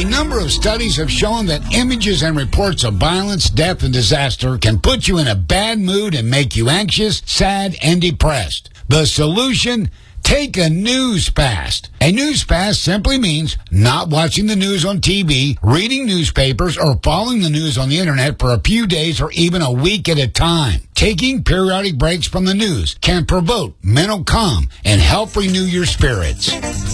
A number of studies have shown that images and reports of violence, death, and disaster can put you in a bad mood and make you anxious, sad, and depressed. The solution? Take a news fast. A news fast simply means not watching the news on TV, reading newspapers, or following the news on the internet for a few days or even a week at a time. Taking periodic breaks from the news can promote mental calm and help renew your spirits.